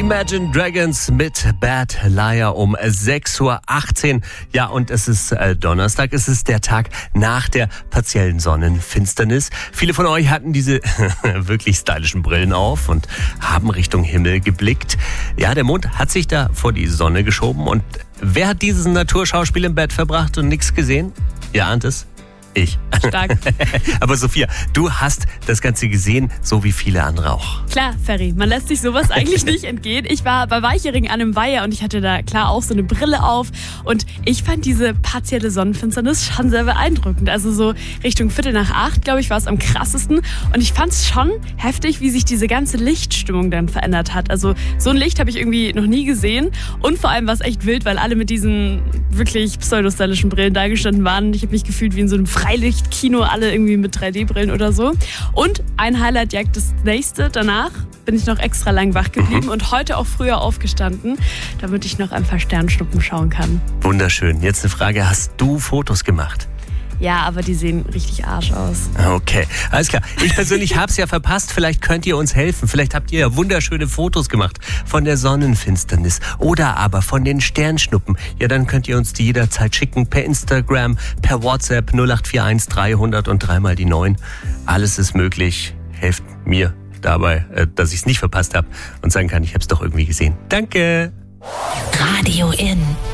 Imagine Dragons mit Bad Liar um 6:18 Uhr. Ja, und es ist Donnerstag. Es ist der Tag nach der partiellen Sonnenfinsternis. Viele von euch hatten diese wirklich stylischen Brillen auf und haben Richtung Himmel geblickt. Ja, der Mond hat sich da vor die Sonne geschoben. Und wer hat dieses Naturschauspiel im Bett verbracht und nichts gesehen? Ihr ahnt es. Ich. Stark. Aber Sophia, du hast das Ganze gesehen, so wie viele andere auch. Klar, Ferry, man lässt sich sowas eigentlich nicht entgehen. Ich war bei Weichering an einem Weiher und ich hatte da klar auch so eine Brille auf. Und ich fand diese partielle Sonnenfinsternis schon sehr beeindruckend. Also so Richtung 7:45, glaube ich, war es am krassesten. Und ich fand es schon heftig, wie sich diese ganze Lichtstimmung dann verändert hat. Also so ein Licht habe ich irgendwie noch nie gesehen. Und vor allem war es echt wild, weil alle mit diesen wirklich pseudostylischen Brillen da gestanden waren. Ich habe mich gefühlt wie in so einem Freilichtkino, alle irgendwie mit 3D-Brillen oder so. Und ein Highlight jagt das nächste. Danach bin ich noch extra lang wach geblieben und heute auch früher aufgestanden, damit ich noch ein paar Sternschnuppen schauen kann. Wunderschön. Jetzt eine Frage, hast du Fotos gemacht? Ja, aber die sehen richtig Arsch aus. Okay, alles klar. Ich persönlich habe es ja verpasst. Vielleicht könnt ihr uns helfen. Vielleicht habt ihr ja wunderschöne Fotos gemacht von der Sonnenfinsternis oder aber von den Sternschnuppen. Ja, dann könnt ihr uns die jederzeit schicken per Instagram, per WhatsApp 0841 300 und 3 mal die 9. Alles ist möglich. Helft mir dabei, dass ich es nicht verpasst habe und sagen kann, ich habe es doch irgendwie gesehen. Danke. Radio In.